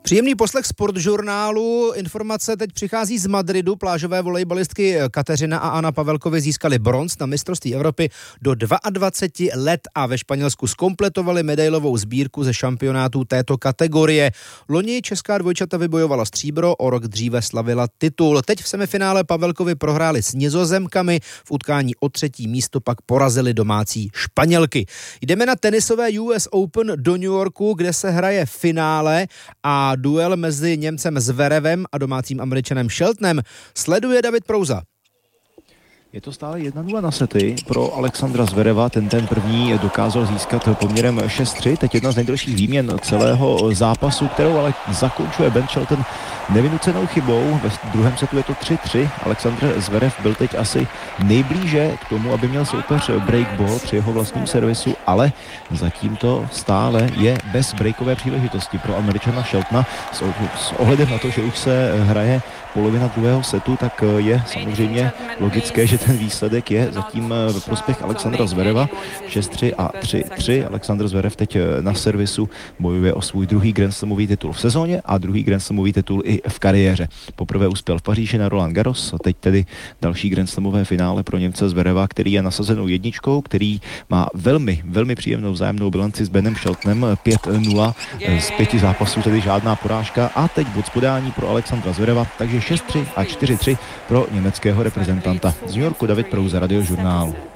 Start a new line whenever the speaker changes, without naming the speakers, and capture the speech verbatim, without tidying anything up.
Příjemný poslech Sportžurnálu. Informace teď přichází z Madridu. Plážové volejbalistky Kateřina a Anna Pavelkovy získaly bronz na mistrovství Evropy do dvacet dva let a ve Španělsku zkompletovaly medailovou sbírku ze šampionátů této kategorie. Loni česká dvojčata vybojovala stříbro, o rok dříve slavila titul. Teď v semifinále Pavelkovy prohrály s Nizozemkami, v utkání o třetí místo pak porazili domácí Španělky. Jdeme na tenisové U S Open do New Yorku, kde se hraje finále a duel mezi Němcem Zverevem a domácím Američanem Sheltonem sleduje David Prouza.
Je to stále jedna nula na sety pro Alexandra Zvereva, ten ten první dokázal získat poměrem šest tři, teď jedna z nejdelších výměn celého zápasu, kterou ale zakončuje Ben Shelton nevynucenou chybou. Ve druhém setu je to tři tři, Alexandr Zverev byl teď asi nejblíže k tomu, aby měl soupeř breakball při jeho vlastním servisu, ale zatím to stále je bez breakové příležitosti pro Američana Sheltona. S ohledem na to, že už se hraje polovina druhého setu, tak je samozřejmě logické, že ten výsledek je zatím ve prospěch Alexandra Zvereva šest tři a tři tři. Alexandr Zverev teď na servisu bojuje o svůj druhý grandslamový titul v sezóně a druhý grandslamový titul i v kariéře. Poprvé uspěl v Paříži na Roland Garros a teď tedy další grandslamové finále pro Němce Zvereva, který je nasazenou jedničkou, který má velmi, velmi příjemnou vzájemnou bilanci s Benem Sheltonem pět nula, z pěti zápasů tedy žádná porážka a teď bod spodání pro Alexandra Zvereva, takže šest tři a čtyři tři pro německého reprezentanta. Z New Yorku David Prouza, Radiožurnál.